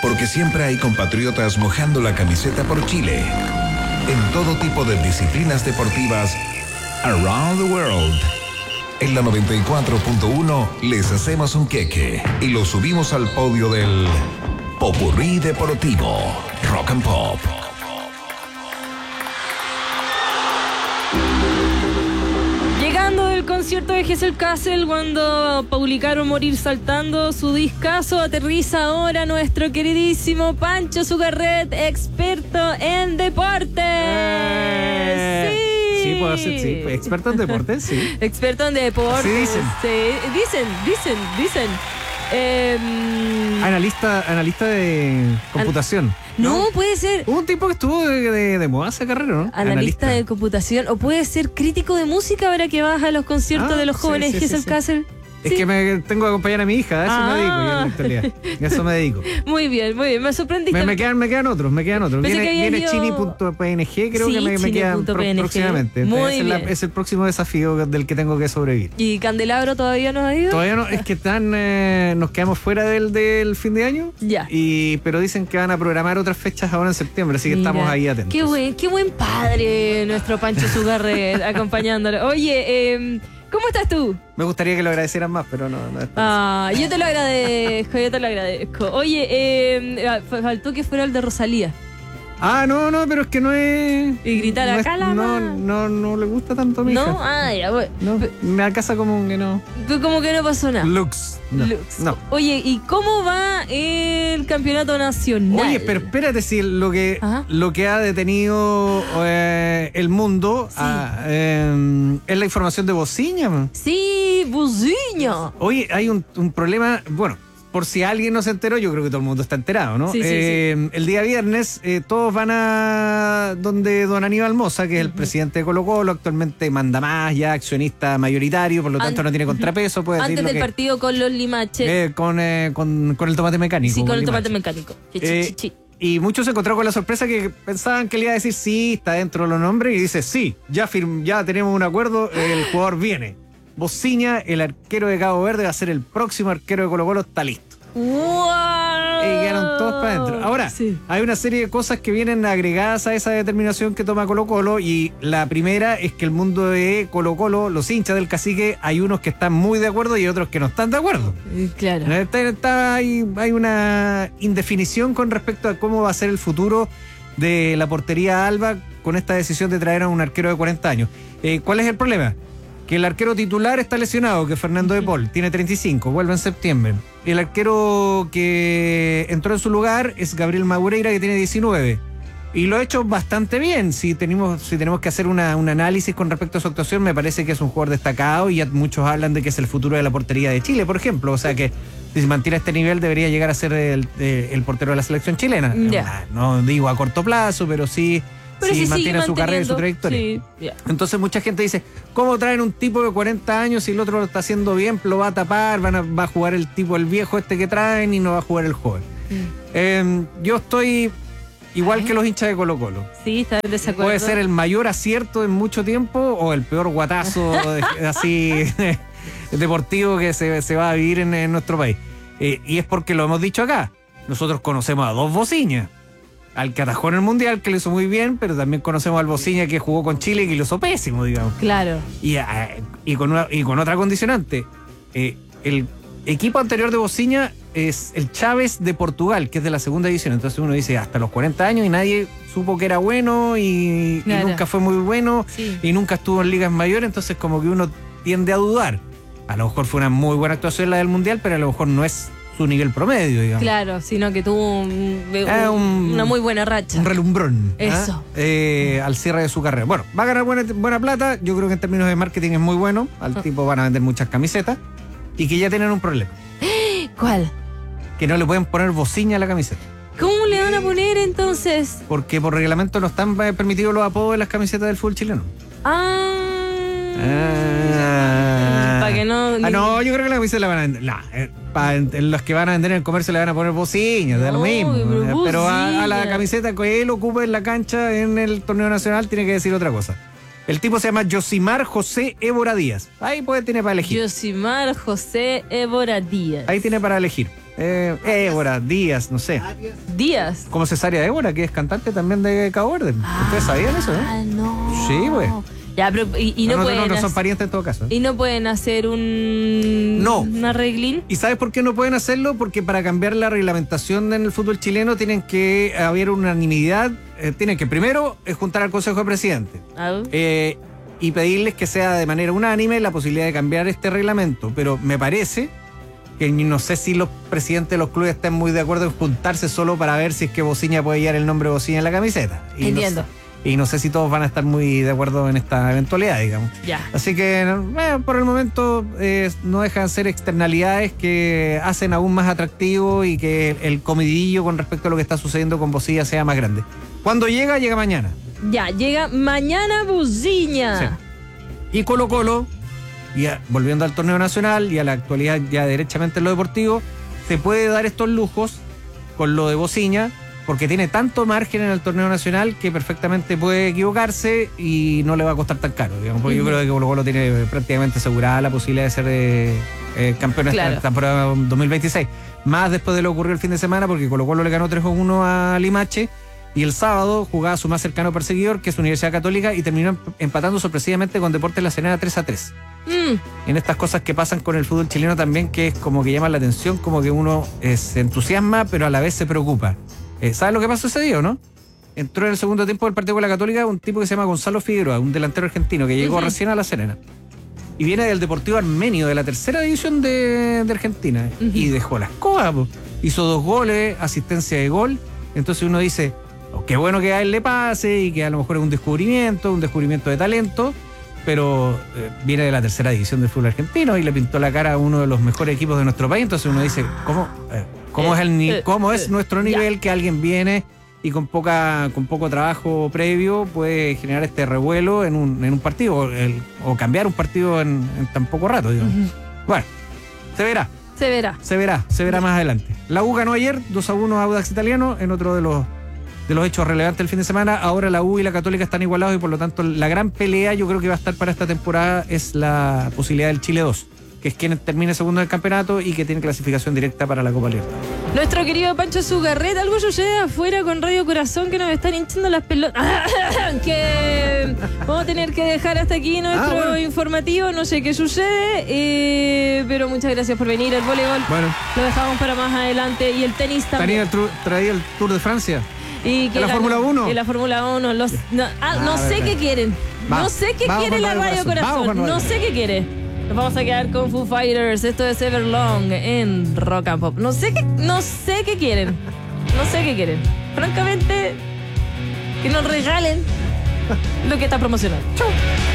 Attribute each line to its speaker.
Speaker 1: Porque siempre hay compatriotas mojando la camiseta por Chile. En todo tipo de disciplinas deportivas, around the world. En la 94.1 les hacemos un queque y lo subimos al podio del Popurrí Deportivo Rock and Pop.
Speaker 2: Llegando del concierto de Gesell Castle, cuando publicaron Morir Saltando, su discazo, aterriza ahora nuestro queridísimo Pancho Zugarret, experto en deportes.
Speaker 3: Sí, puedo ser, sí. Experto en deportes, sí.
Speaker 2: Experto en deportes.
Speaker 3: Sí, dicen.
Speaker 2: Sí, dicen.
Speaker 3: Analista de computación.
Speaker 2: No, puede ser.
Speaker 3: Hubo un tipo que estuvo de moda esa carrera, ¿no?
Speaker 2: Analista de computación. O puede ser crítico de música ahora que vas a los conciertos de los jóvenes Gesell Castle.
Speaker 3: Es que me tengo que acompañar a mi hija, a eso me dedico yo en la actualidad. A eso me dedico.
Speaker 2: Muy bien, me sorprendiste.
Speaker 3: Me quedan otros. Viene Chini.png, creo que me queda próximamente.
Speaker 2: Muy bien.
Speaker 3: Es el próximo desafío del que tengo que sobrevivir.
Speaker 2: ¿Y Candelabro todavía no ha ido?
Speaker 3: Todavía no, es que nos quedamos fuera del fin de año.
Speaker 2: Ya.
Speaker 3: Pero dicen que van a programar otras fechas ahora en septiembre, así que estamos ahí atentos.
Speaker 2: Qué buen padre nuestro Pancho Zugarret acompañándolo. Oye, ¿cómo estás tú?
Speaker 3: Me gustaría que lo agradecieran más, pero no.
Speaker 2: Yo te lo agradezco. Oye, faltó que fuera el de Rosalía.
Speaker 3: No, pero es que no es...
Speaker 2: Y gritar
Speaker 3: no
Speaker 2: acá la
Speaker 3: no le gusta tanto a mi hija.
Speaker 2: ¿No? Ya, bueno.
Speaker 3: No, me da casa como que no.
Speaker 2: Como que no pasó nada.
Speaker 3: Lux. No.
Speaker 2: Oye, ¿y cómo va el campeonato nacional?
Speaker 3: Oye, pero espérate, si lo que ha detenido el mundo es la información de Bociña.
Speaker 2: Sí, Bociña.
Speaker 3: Oye, hay un problema, bueno, por si alguien no se enteró, yo creo que todo el mundo está enterado, ¿no?
Speaker 2: Sí.
Speaker 3: El día viernes todos van a donde don Aníbal Mosa, que es el presidente de Colo-Colo, actualmente manda más, ya accionista mayoritario, por lo tanto no tiene contrapeso. Puede
Speaker 2: Antes del partido con los Limache.
Speaker 3: Con el tomate mecánico.
Speaker 2: Sí, con el tomate mecánico.
Speaker 3: Y muchos se encontraron con la sorpresa que pensaban que le iba a decir sí, está dentro de los nombres, y dice sí, ya tenemos un acuerdo, el jugador viene. Bociña, el arquero de Cabo Verde, va a ser el próximo arquero de Colo-Colo, está listo.
Speaker 2: ¡Wow!
Speaker 3: Y quedaron todos para adentro. Ahora, hay una serie de cosas que vienen agregadas a esa determinación que toma Colo-Colo, y la primera es que el mundo de Colo-Colo, los hinchas del cacique, hay unos que están muy de acuerdo y otros que no están de acuerdo.
Speaker 2: Claro.
Speaker 3: Hay una indefinición con respecto a cómo va a ser el futuro de la portería Alba con esta decisión de traer a un arquero de 40 años. ¿Cuál es el problema? Que el arquero titular está lesionado, que es Fernando de Paul, tiene 35, vuelve en septiembre. El arquero que entró en su lugar es Gabriel Madureira, que tiene 19. Y lo ha hecho bastante bien. Si tenemos que hacer un análisis con respecto a su actuación, me parece que es un jugador destacado, y ya muchos hablan de que es el futuro de la portería de Chile, por ejemplo. O sea que si mantiene este nivel debería llegar a ser el portero de la selección chilena.
Speaker 2: Yeah.
Speaker 3: No digo a corto plazo, pero sí... Si mantiene su carrera y su trayectoria.
Speaker 2: Sí, yeah.
Speaker 3: Entonces mucha gente dice, ¿cómo traen un tipo de 40 años si el otro lo está haciendo bien, lo va a tapar, va a jugar el viejo que traen y no va a jugar el joven? Yo estoy igual que los hinchas de Colo-Colo.
Speaker 2: Sí, está en desacuerdo.
Speaker 3: Puede ser el mayor acierto en mucho tiempo o el peor guatazo así deportivo que se va a vivir en nuestro país. Y es porque lo hemos dicho acá. Nosotros conocemos a dos Bociñas. Al que atajó en el Mundial, que lo hizo muy bien, pero también conocemos al Bociña que jugó con Chile, que lo hizo pésimo, digamos.
Speaker 2: Claro.
Speaker 3: Y con otra condicionante. El equipo anterior de Bociña es el Chaves de Portugal, que es de la segunda división. Entonces uno dice, hasta los 40 años y nadie supo que era bueno y nunca fue muy bueno, y nunca estuvo en ligas mayores, entonces como que uno tiende a dudar. A lo mejor fue una muy buena actuación la del Mundial, pero a lo mejor no es su nivel promedio, digamos.
Speaker 2: Claro, sino que tuvo una muy buena racha.
Speaker 3: Un relumbrón.
Speaker 2: Eso.
Speaker 3: Al cierre de su carrera. Bueno, va a ganar buena plata. Yo creo que en términos de marketing es muy bueno. Al tipo van a vender muchas camisetas. Y que ya tienen un problema.
Speaker 2: ¿Cuál?
Speaker 3: Que no le pueden poner Bociña a la camiseta.
Speaker 2: ¿Cómo le van a poner entonces?
Speaker 3: Porque por reglamento no están permitidos los apodos de las camisetas del fútbol chileno.
Speaker 2: Para que no...
Speaker 3: no, yo creo que la camiseta la van a vender. Los que van a vender en el comercio le van a poner Bociña, da lo mismo. Pero a la camiseta que él ocupe en la cancha en el torneo nacional tiene que decir otra cosa. El tipo se llama Yosimar José Évora Díaz. Ahí tiene para elegir.
Speaker 2: Yosimar José Évora Díaz.
Speaker 3: Ahí tiene para elegir. Évora, Díaz, no sé.
Speaker 2: Díaz.
Speaker 3: Como Cesárea Évora, que es cantante también de Cabo Verde. ¿Ustedes sabían eso,
Speaker 2: Ah, no.
Speaker 3: Sí, güey.
Speaker 2: Ya, pero y no pueden
Speaker 3: no son
Speaker 2: hacer-
Speaker 3: parientes en todo caso.
Speaker 2: y no pueden hacer un
Speaker 3: No.
Speaker 2: un arreglín.
Speaker 3: ¿Y sabes por qué no pueden hacerlo? Porque para cambiar la reglamentación en el fútbol chileno tienen que haber unanimidad, tienen que primero juntar al Consejo de Presidentes
Speaker 2: Ah,
Speaker 3: y pedirles que sea de manera unánime la posibilidad de cambiar este reglamento. Pero me parece que no sé si los presidentes de los clubes estén muy de acuerdo en juntarse solo para ver si es que Bociña puede llevar el nombre de Bociña en la camiseta.
Speaker 2: Entiendo.
Speaker 3: Y no sé si todos van a estar muy de acuerdo en esta eventualidad, digamos.
Speaker 2: ya.
Speaker 3: Así que por el momento no dejan de ser externalidades que hacen aún más atractivo y que el comidillo con respecto a lo que está sucediendo con Bocilla sea más grande. Cuando llega mañana.
Speaker 2: Ya, llega mañana Buziña.
Speaker 3: Sí. Y Colo-Colo, volviendo al torneo nacional y a la actualidad ya derechamente en lo deportivo, se puede dar estos lujos con lo de Bociña, porque tiene tanto margen en el torneo nacional que perfectamente puede equivocarse y no le va a costar tan caro, digamos, porque yo creo que Colo-Colo tiene prácticamente asegurada la posibilidad de ser campeón
Speaker 2: Claro.
Speaker 3: esta temporada 2026. Más después de lo que ocurrió el fin de semana, porque Colo-Colo le ganó 3-1 a Limache y el sábado jugaba su más cercano perseguidor, que es Universidad Católica, y terminó empatando sorpresivamente con Deportes La Serena 3-3. En estas cosas que pasan con el fútbol chileno también, que es como que llaman la atención, como que uno se entusiasma, pero a la vez se preocupa. ¿Sabes lo que pasó ese día, o no? Entró en el segundo tiempo del partido con la Católica un tipo que se llama Gonzalo Figueroa, un delantero argentino que llegó recién a La Serena. Y viene del Deportivo Armenio, de la tercera división de Argentina. Y dejó la escoba, po. Hizo 2 goles, asistencia de gol. Entonces uno dice, qué bueno que a él le pase y que a lo mejor es un descubrimiento de talento, pero viene de la tercera división del fútbol argentino y le pintó la cara a uno de los mejores equipos de nuestro país. Entonces uno dice, ¿cómo es nuestro nivel que alguien viene y con poco trabajo previo puede generar este revuelo en un partido o cambiar un partido en tan poco rato, digamos? Bueno, se verá. Se verá más adelante. La U ganó ayer 2-1 a Audax Italiano en otro de los hechos relevantes del fin de semana. Ahora la U y la Católica están igualados y por lo tanto la gran pelea yo creo que va a estar para esta temporada es la posibilidad del Chile 2, que es quien termine segundo del campeonato y que tiene clasificación directa para la Copa Libertadores.
Speaker 2: Nuestro querido Pancho Zugarret, algo sucede afuera con Radio Corazón que nos están hinchando las pelotas. Que vamos a tener que dejar hasta aquí nuestro informativo. No sé qué sucede, pero muchas gracias por venir. El voleibol lo dejamos para más adelante y el tenis también.
Speaker 3: Traía el Tour de Francia.
Speaker 2: Y que
Speaker 3: ¿En la Fórmula 1?
Speaker 2: En la Fórmula 1. No sé qué quieren. No sé qué quiere la Radio Corazón. No sé qué quiere. Nos vamos a quedar con Foo Fighters. Esto es Everlong en Rock and Pop. No sé qué quieren. No sé qué quieren. Francamente, que nos regalen lo que está promocionando. Chau.